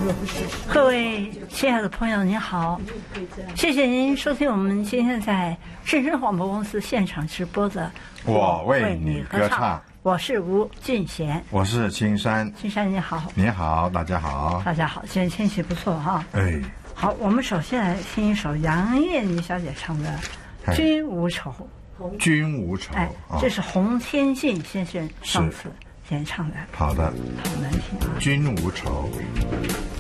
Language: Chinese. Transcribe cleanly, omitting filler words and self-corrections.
各位亲爱的朋友，您好，谢谢您收听我们今天在正声广播公司现场直播的《 我为你歌唱》。 我是吴俊贤， 我是青山。 青山你好。 你好，大家好。 大家好，今天天气不错哈。 哎， 好，我们首先来听一首杨燕妮小姐唱的《君无愁》。 君无愁， 哎，这是洪天敬先生上次演唱的。 好的， 好难听啊。 君无愁。